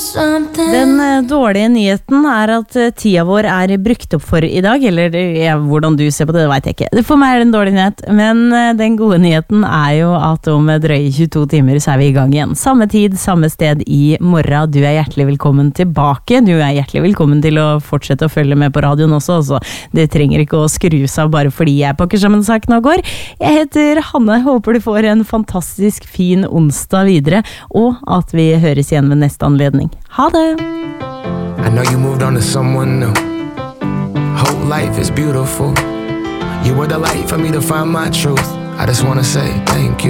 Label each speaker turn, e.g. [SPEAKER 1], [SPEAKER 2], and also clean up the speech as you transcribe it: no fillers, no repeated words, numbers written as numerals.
[SPEAKER 1] Den dårlige nyheten at tida vår brukt opp for I dag, eller hvordan du ser på det, det vet jeg ikke. For meg den dårlige nyhet, men den gode nyheten jo at om drøye 22 timer så vi I gang igjen. Samme tid, samme sted I morgen. Du hjertelig velkommen tilbake. Du hjertelig velkommen til å fortsette å følge med på radioen også, altså. Det trenger ikke å skru seg bare fordi jeg pakker sammen saken og går. Jeg heter Hanne, håper du får en fantastisk fin onsdag videre, og at vi høres igjen ved neste anledning. Ha det!
[SPEAKER 2] I know you moved on to someone new. Whole life is beautiful. You were the light for me to find my truth. I just wanna say thank you.